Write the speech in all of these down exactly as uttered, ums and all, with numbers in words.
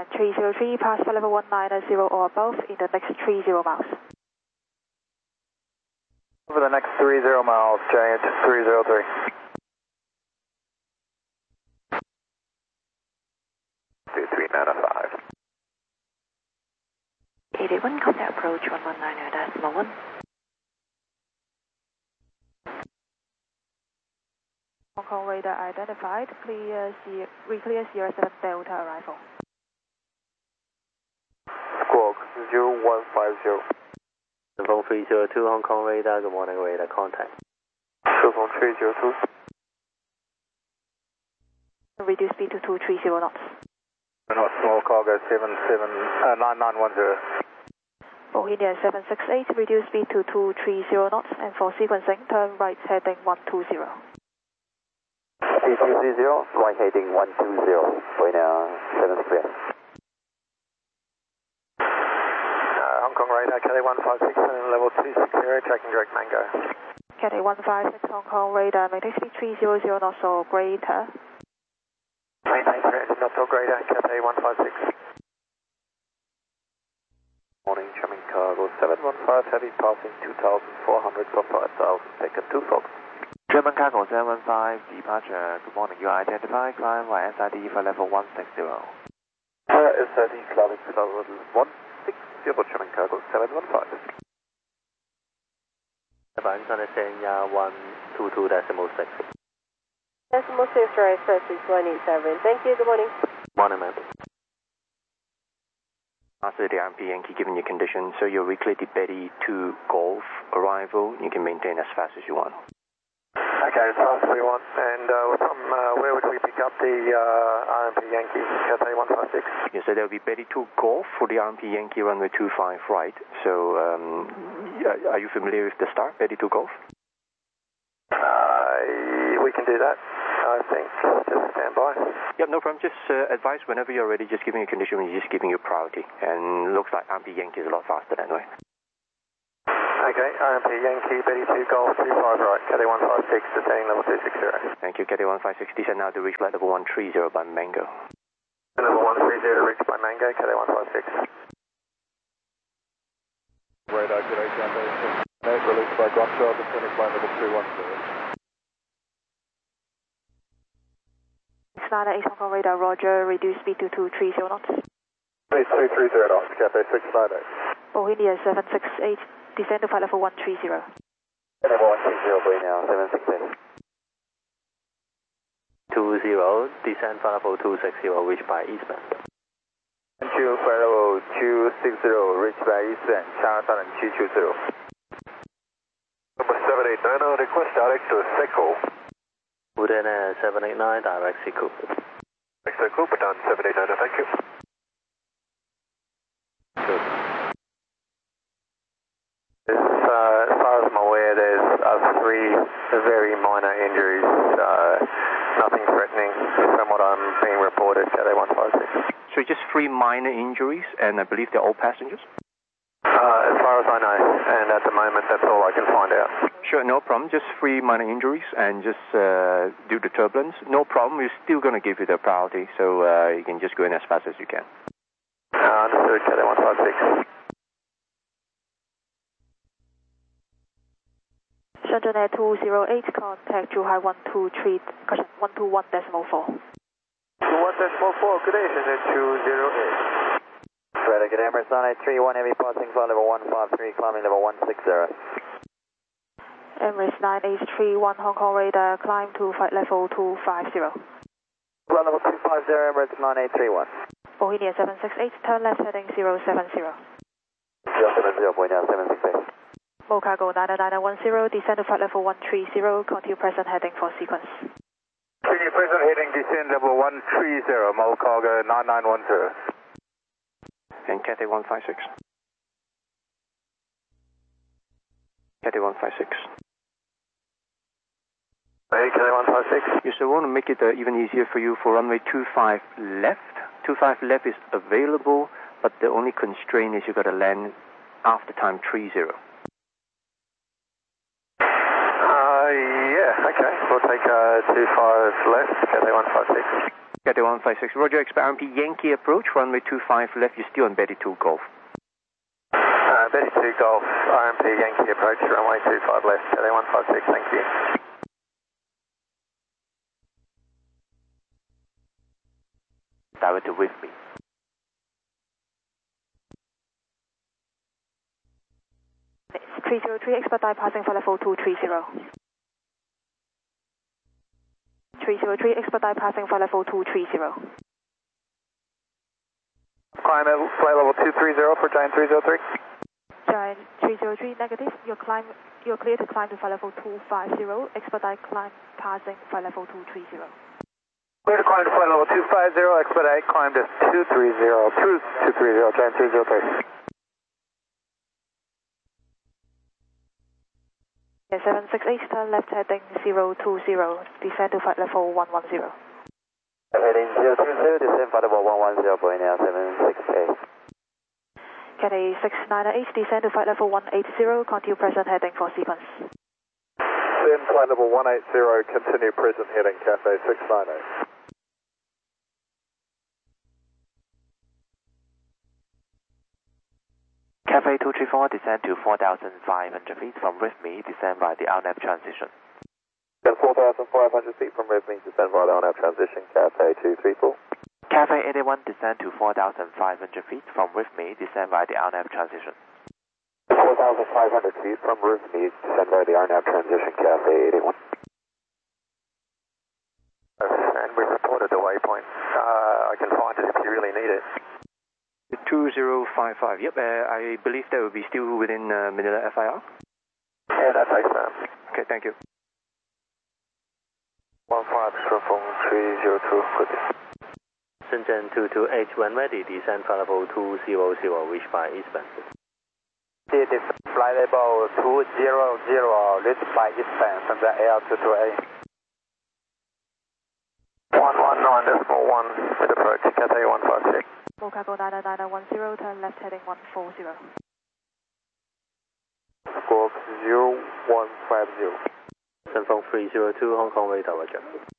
and three zero three, pass for level one nine zero or above in the next three zero miles. For the next three zero miles, Giant three zero three. two three nine five. eight eight one, contact approach one one nine decimal one. Hong Kong radar identified, clear C reclear Sierra seven Delta arrival. Squawk zero one five zero. Phone three zero two, Hong Kong radar, good morning radar, contact. Phone three zero two. Reduce speed to two three zero knots. Not small cargo seven seven uh, nine nine one zero. Bohemia seven six eight, reduce speed to two three zero knots, and for sequencing, turn right heading one two zero. two three zero, right heading one two zero, Bohemia seven six eight. Uh, Hong Kong radar, K one five six, level two six zero, tracking direct Mango. Cathay one five six, Hong Kong radar, maintain speed three zero zero knots or greater. Maintain three hundred knots or greater, Cathay one five six. Morning, Chumming cargo seven one five, heavy passing two thousand four hundred for five thousand, taken two Fox. German cargo seven one five, departure, good morning, you are identified, climb via S I D for level one six zero. Uh, S I D, climb level one six zero, Chumming cargo seven one five. Bản thân Senya one two two decimal six. Decimal six, right, first is one eight seven. Thank you, good morning. Morning, ma'am. After the R M P Yankee given your condition, so your reclear Betty two Golf arrival, you can maintain as fast as you want. Okay, as fast as we want. And uh, from uh, where would we pick up the uh, R M P Yankee, Cathay one five six? Yeah, so there will be Betty two Golf for the R M P Yankee runway two five right. So, um, are you familiar with the start, Betty two Golf? Uh, we can do that, I think. Just stand by. Yep, no problem. Just uh, advise whenever you're ready, just giving a condition when you're just giving you priority. And looks like R M P Yankee is a lot faster that way. Okay, R M P Yankee, Betty two Golf, two five right, Cathay one five six, descending level two six zero. Thank you, Cathay one five six, descend now to reach flight level one three zero by Mango. Level one three zero to reach by Mango, Cathay one five six. Radar, Cathay Cathay. Note released by Gotcha, descending flight level two one zero. Nine eight Hong Kong radar, roger, reduce speed to two three zero knots. It's two three zero knots, Cathay six nine eight. Bohemia seven six eight, descend to flight level one three zero. Level one three zero, Bohemia seven six eight. two zero, descend for level two six zero, reach by eastbound. Two for level two six zero, reach by eastbound, China Southern two two zero. Number seven eight nine, request direct to Seco. Wooden seven eight nine, direct Seco. Seco, Baton seven eight nine, thank you. Good. As, uh, as far as I'm aware, there's uh, three very minor injuries, uh, nothing threatening from what I'm being reported, Cathay one five six. So just three minor injuries, and I believe they're all passengers? Uh, as far as I know, and at the moment that's all I can find out. Sure, no problem. Just three minor injuries and just uh, due to turbulence. No problem. We're still going to give you the priority, so uh, you can just go in as fast as you can. Uh, understood, Cathay one five six. Shenzhen Air two zero eight, contact Zhuhai one two three, one two one decimal four. two one decimal four, good day, Shenzhen two zero eight. Fred, good Emirates nine eight three one, heavy passing flight level one five three, climbing level one six zero. Emirates nine eight three one, Hong Kong radar, climb to flight level two five zero. Flight level two five zero, Emirates nine eight three one. Bohemia seven six eight, turn left heading zero seven zero. zero seven zero, Bohemia seven six eight. Mo cargo nine nine one zero, descend to flight level one three zero, continue present heading for sequence. Continue present heading, descend level one three zero, Mo cargo nine nine one zero. And Cathay one five six. Cathay one five six. Hey, Cathay one five six. Yes, I want to make it uh, even easier for you for runway two five left. two five left is available, but the only constraint is you got to land after time three zero. Uh, yeah, okay. We'll take uh, two five left, Cathay one five six. Cathay one five six, Roger, expect R M P Yankee approach, runway two five left, you're still on Betty two Golf. Uh, Betty two Golf, R M P Yankee approach, runway two five left, Cathay one five six, thank you. Direct with me. three zero three, expedite passing for level two three zero. three zero three, expedite passing for level two three zero. Climb at flight level two three zero for Giant three zero three. Giant three zero three, negative. You're, climb, you're clear to climb to flight level two five zero. Expedite climb passing flight level two three zero. Clear to climb to flight level two five zero, expedite climb to two three zero, two two three zero, Giant three zero three. seven six eight, turn left heading zero two zero. Descend to flight level one one zero. Heading zero two zero, descend flight level one one zero, Boeing seven six eight. Cathay six nine eight, descend to flight level one eight zero, continue present heading for sequence. Descend flight level one eight zero, continue present heading, Cathay six nine eight. Cathay two three four, descend to four thousand five hundred feet from with me, descend by the R N A V transition. Descend four thousand five hundred feet from with me, descend by the R N A V transition, Cathay two three four. Cathay eighty-one, descend to four thousand five hundred feet from with me, descend by the R N A V transition. four thousand five hundred feet from with me, descend by the R N A V transition, Cathay eighty-one. And we've reported the waypoint. Uh, I can find it if you really need it. two zero five five, yep, uh, I believe that will be still within uh, Manila F I R. Yeah, that's excellent. Okay, thank you. one five zero three zero two, good. Shenzhen two two eight, when ready, descend flight level two zero zero, reach by eastbound. Flight level two zero zero, reach by eastbound, Shenzhen A L two two eight. one one nine decimal one, with approach, Cathay one five six. Mocago nine nine nine one zero, turn left heading one four zero. Squawk zero one five zero. Shenzhen three zero two, Hong Kong radar, Roger.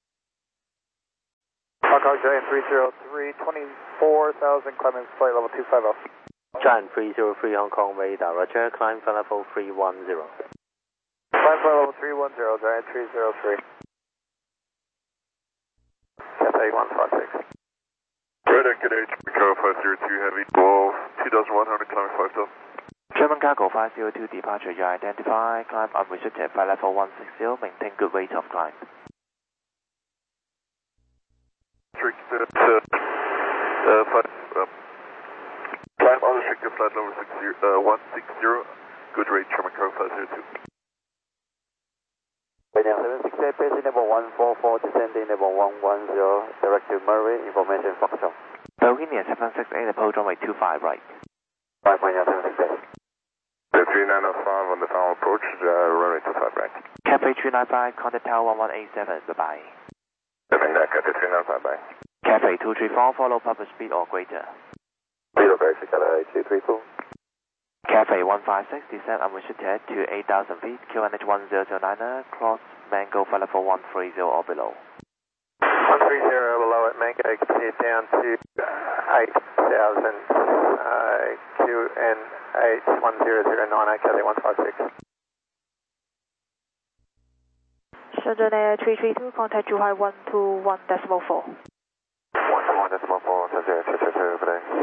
Hong Kong Giant three zero three, twenty-four thousand, climbing flight level two five zero. Giant three zero three, Hong Kong radar, Roger, climb flight level three one zero. Climb flight level three one zero, Giant three zero three. Cathay one five six. Red Echo H, Cargo five zero two Heavy, Golf, two thousand one hundred, climbing five thousand. German Cargo five zero two, departure, you identify, climb unrestricted, flight level one six zero, maintain good rate of climb. Restricted, uh, uh, flight, uh, climb unrestricted, flight level six zero, uh, one six zero, good rate, German Cargo five zero two. Boeing seven six eight, base level one four four, descending level one one zero, direct to Murray, information function. Boeing seven six eight, approach runway two five right. five point seven six eight. three nine zero five on the final approach, uh, runway two five right. Cathay three nine five, contact tower one one eight seven, bye-bye. seven, uh, Cathay three nine five, bye. Cathay two three four, follow public speed or greater. Speed or greater, Cathay two three four. Cathay one five six, descend unrestricted to eight thousand feet, Q N H one zero zero nine, cross Mango flight level one three zero or below. one three zero below at Mango, exceed down to eight thousand, uh, Q N H one zero zero nine, Cathay one five six. Shenzhen Air three three two, contact Zhuhai one two one decimal four. one two one decimal four, zero two two two, good day.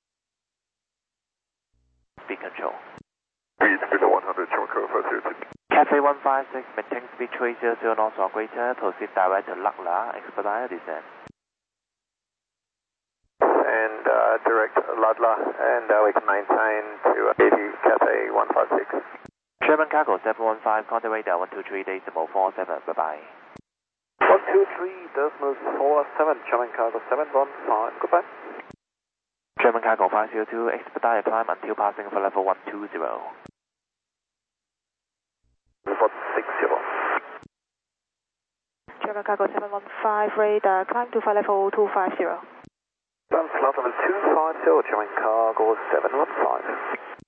Speed control. Speed below one hundred, German Cargo five zero two. Cathay one five six, maintain speed three zero zero knots or greater, proceed direct to Lakla, expedite descent. And uh, direct Ludla, and uh, we can maintain to eighty, Cathay one five six. German Cargo seven one five, contact radar one two three decimal four seven, bye-bye. one two three decimal four seven, German Cargo seven one five, goodbye. German Cargo five zero two, expedite climb until passing for level one two zero. one six zero. German Cargo seven one five, radar, climb to flight level two five zero. Done, flight level two five zero, German Cargo seven one five.